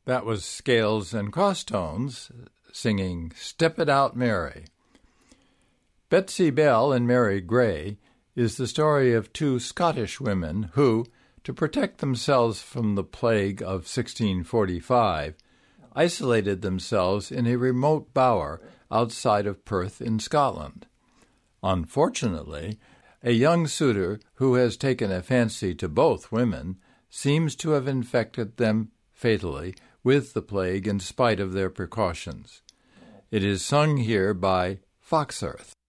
That was Scales and Crosstones singing Step It Out, Mary. Betsy Bell and Mary Gray is the story of two Scottish women who, to protect themselves from the plague of 1645, isolated themselves in a remote bower outside of Perth in Scotland. Unfortunately, a young suitor who has taken a fancy to both women seems to have infected them fatally with the plague in spite of their precautions. It is sung here by Foxearth.